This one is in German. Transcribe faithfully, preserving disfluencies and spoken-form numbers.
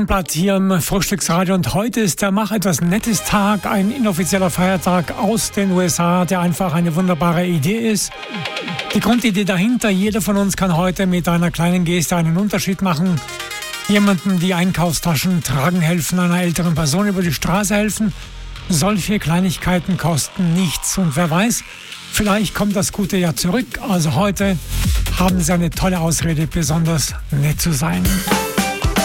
Abendblatt hier im Frühstücksradio und heute ist der Mach etwas Nettes Tag, ein inoffizieller Feiertag aus den U S A, der einfach eine wunderbare Idee ist. Die Grundidee dahinter, jeder von uns kann heute mit einer kleinen Geste einen Unterschied machen. Jemandem die Einkaufstaschen tragen helfen, einer älteren Person über die Straße helfen. Solche Kleinigkeiten kosten nichts und wer weiß, vielleicht kommt das gute Jahr zurück. Also heute haben Sie eine tolle Ausrede, besonders nett zu sein.